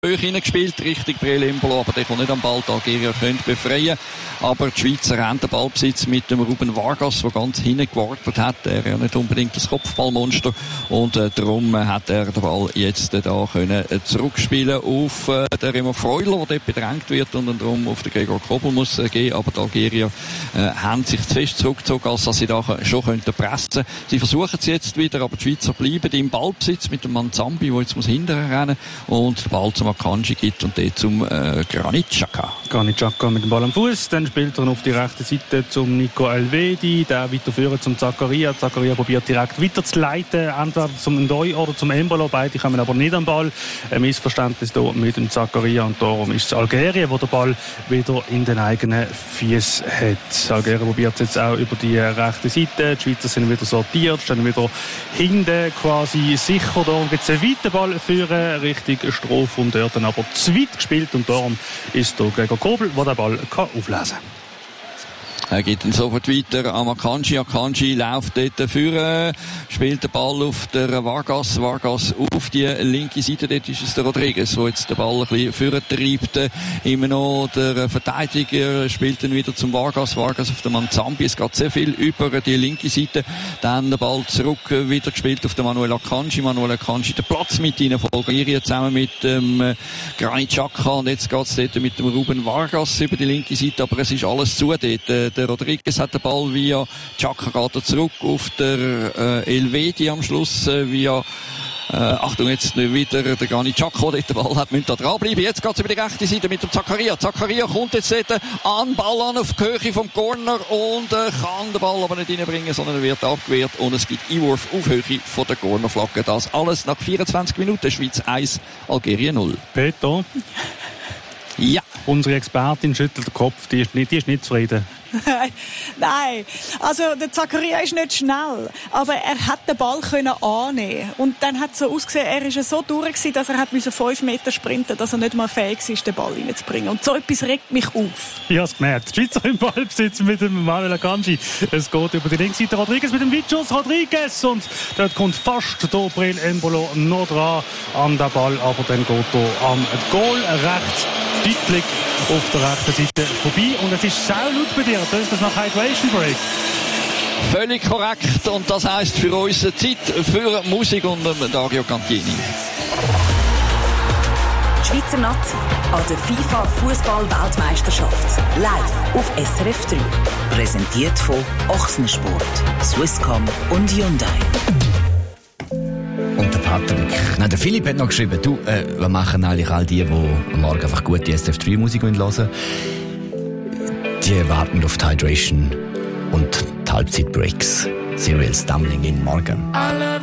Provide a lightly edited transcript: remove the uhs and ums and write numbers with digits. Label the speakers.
Speaker 1: hoch hineingespielt, Richtung Breel Embolo, aber der kommt nicht am Ball, die Algerier können befreien. Aber die Schweizer haben den Ballbesitz mit dem Ruben Vargas, der ganz hinten gewartet hat. Er ist ja nicht unbedingt das Kopfballmonster und darum hat er den Ball jetzt da können zurückspielen auf den Remo Freuler, der dort bedrängt wird und darum auf den Gregor Kobel muss gehen. Aber die Algerier haben sich zu fest zurückgezogen, als dass sie da schon könnten pressen. Sie versuchen es jetzt wieder, aber die Schweizer bleiben im Ballbesitz mit dem Manzambi, der jetzt hinterher rennen muss und den Ball zum Akanji gibt und den zum Granit Xhaka.
Speaker 2: Granit Xhaka mit dem Ball am Fuß, dann spielt er auf die rechte Seite zum Nico Elvedi, der weiterführen zum Zakaria. Zakaria probiert direkt weiterzuleiten, entweder zum Ndoi oder zum Embolo. Beide kommen aber nicht am Ball. Ein Missverständnis hier mit dem Zakaria und darum ist es Algerien, der den Ball wieder in den eigenen Füßen hat. Algerien probiert es jetzt auch über die rechte Seite. Die Schweizer sind wieder sortiert, stehen wieder hinten quasi sicher. Darum gibt es einen weiten Ball für Richtung Stroh und dort dann aber zu weit gespielt und darum ist der Gregor Kobel, der den Ball auflesen kann.
Speaker 1: Er geht dann sofort weiter am Akanji. Akanji läuft dort führen, spielt den Ball auf der Vargas. Vargas auf die linke Seite. Dort ist es der Rodriguez, der jetzt den Ball ein bisschen führen treibt. Immer noch der Verteidiger spielt dann wieder zum Vargas. Vargas auf den Manzambi. Es geht sehr viel über die linke Seite. Dann der Ball zurück wieder gespielt auf den Manuel Akanji. Manuel Akanji den Platz mit ihnen Algerien zusammen mit dem Granit Xhaka. Und jetzt geht es dort mit dem Ruben Vargas über die linke Seite. Aber es ist alles zu dort. Der Rodriguez hat den Ball via Xhaka, geht er zurück auf der Elvedi am Schluss via Achtung, jetzt wieder der Granit Xhaka, der den Ball hat, müssen da dranbleiben. Jetzt geht es über die rechte Seite mit dem Zakaria. Zakaria kommt jetzt dort an Ball an auf die Höhe vom Corner und kann den Ball aber nicht reinbringen, sondern er wird abgewehrt und es gibt Einwurf auf Höhe von der Cornerflagge. Das alles nach 24 Minuten. Schweiz 1, Algerien 0.
Speaker 2: Peter?
Speaker 1: Ja.
Speaker 2: Unsere Expertin schüttelt den Kopf, die ist nicht zufrieden.
Speaker 3: Nein, also der Zakaria ist nicht schnell, aber er hat den Ball können annehmen und dann hat es so ausgesehen, er ist so durch gewesen, dass er 5 Meter sprinten, dass er nicht mal fähig ist, den Ball reinzubringen. Und so etwas regt mich auf.
Speaker 2: Ich habe es gemerkt. Die Schweizer im Ballbesitz mit dem Manuel Akanji. Es geht über die linke Seite. Rodriguez mit dem Weitschuss. Rodriguez und dort kommt fast der Breel Embolo noch dran an den Ball, aber dann geht er am Goal rechts deutlich auf der rechten Seite vorbei und es ist sehr laut bei dir. Das ist das nach Hydration Break.
Speaker 1: Völlig korrekt und das heisst für uns Zeit für Musik und Dario Cantini.
Speaker 4: Die Schweizer Nazi an der FIFA-Fußball-Weltmeisterschaft. Live auf SRF 3. Präsentiert von Ochsensport, Swisscom und Hyundai.
Speaker 5: Und der Patrick. Nein, der Philipp hat noch geschrieben, du, wir machen eigentlich all die am Morgen einfach gut die SF3-Musik hören. Die warten auf die Hydration und die Halbzeitbreaks. Serial Stumbling in Morgen.